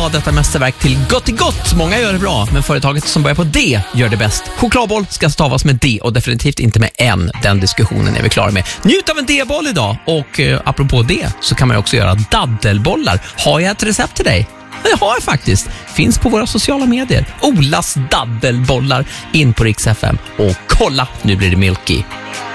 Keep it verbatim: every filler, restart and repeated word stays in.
choklad, detta mästerverk till gott i gott. Många gör det bra, men företaget som börjar på D gör det bäst. Chokladboll ska stavas med D och definitivt inte med N. Den diskussionen är vi klara med. Njut av en D-boll idag. Och eh, apropå det så kan man ju också göra daddelbollar. Har jag ett recept till dig? Det har jag faktiskt. Finns på våra sociala medier. Olas daddelbollar in på Rix F M. Och kolla, nu blir det Milky.